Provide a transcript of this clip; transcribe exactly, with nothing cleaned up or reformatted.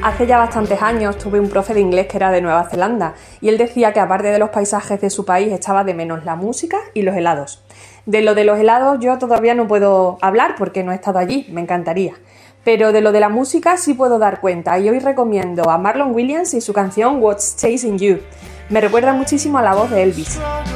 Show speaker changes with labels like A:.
A: Hace ya bastantes años tuve un profe de inglés que era de Nueva Zelanda y él decía que aparte de los paisajes de su país echaba de menos la música y los helados. De lo de los helados yo todavía no puedo hablar porque no he estado allí, me encantaría. Pero de lo de la música sí puedo dar cuenta y hoy recomiendo a Marlon Williams y su canción What's Chasing You. Me recuerda muchísimo a la voz de Elvis.